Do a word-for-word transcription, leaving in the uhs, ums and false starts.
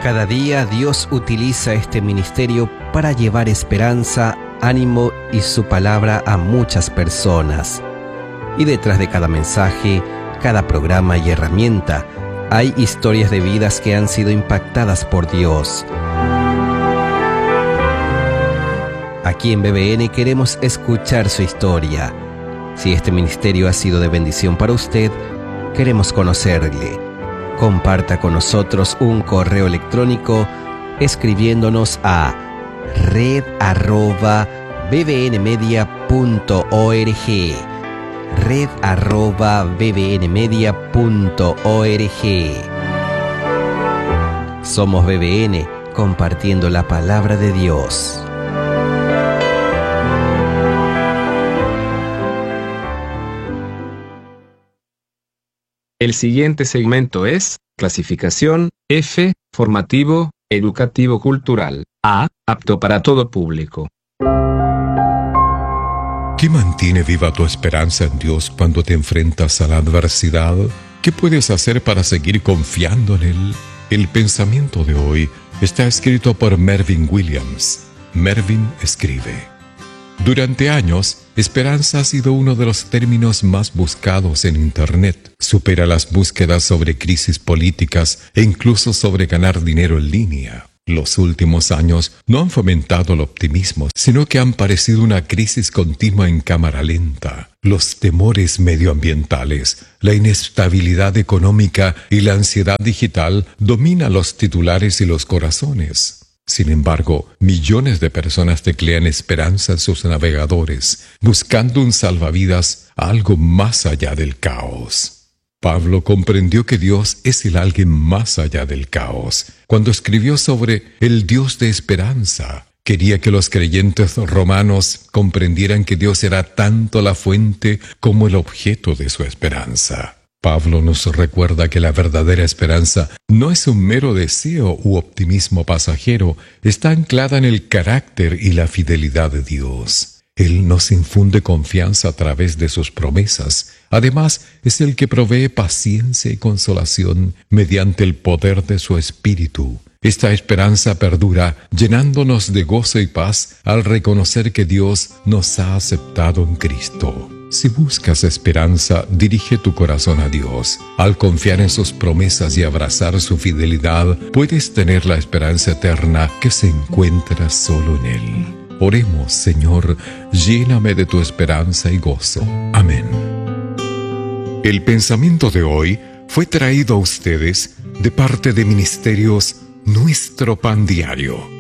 Cada día Dios utiliza este ministerio para llevar esperanza, ánimo y su palabra a muchas personas. Y detrás de cada mensaje, cada programa y herramienta, hay historias de vidas que han sido impactadas por Dios. Aquí en B B N queremos escuchar su historia. Si este ministerio ha sido de bendición para usted, queremos conocerle. Comparta con nosotros un correo electrónico escribiéndonos a red arroba bbnmedia punto org, red arroba bbnmedia punto org. Somos B B N, compartiendo la palabra de Dios. El siguiente segmento es clasificación F, formativo, educativo cultural. A, apto para todo público. ¿Qué mantiene viva tu esperanza en Dios cuando te enfrentas a la adversidad? ¿Qué puedes hacer para seguir confiando en Él? El pensamiento de hoy está escrito por Mervyn Williams. Mervyn escribe: durante años, esperanza ha sido uno de los términos más buscados en Internet. Supera las búsquedas sobre crisis políticas e incluso sobre ganar dinero en línea. Los últimos años no han fomentado el optimismo, sino que han parecido una crisis continua en cámara lenta. Los temores medioambientales, la inestabilidad económica y la ansiedad digital dominan los titulares y los corazones. Sin embargo, millones de personas teclean esperanza en sus navegadores, buscando un salvavidas a algo más allá del caos. Pablo comprendió que Dios es el alguien más allá del caos. Cuando escribió sobre el Dios de esperanza, quería que los creyentes romanos comprendieran que Dios era tanto la fuente como el objeto de su esperanza. Pablo nos recuerda que la verdadera esperanza no es un mero deseo u optimismo pasajero, está anclada en el carácter y la fidelidad de Dios. Él nos infunde confianza a través de sus promesas. Además, es el que provee paciencia y consolación mediante el poder de su Espíritu. Esta esperanza perdura, llenándonos de gozo y paz al reconocer que Dios nos ha aceptado en Cristo. Si buscas esperanza, dirige tu corazón a Dios. Al confiar en sus promesas y abrazar su fidelidad, puedes tener la esperanza eterna que se encuentra solo en Él. Oremos: Señor, lléname de tu esperanza y gozo. Amén. El pensamiento de hoy fue traído a ustedes de parte de Ministerios Nuestro Pan Diario.